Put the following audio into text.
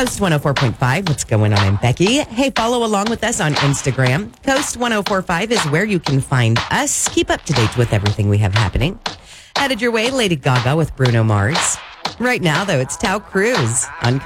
Coast 104.5. What's going on? I'm Becky. Hey, follow along with us on Instagram. Coast 104.5 is where you can find us. Keep up to date with everything we have happening. Headed your way, Lady Gaga with Bruno Mars. Right now, though, it's Tao Cruz on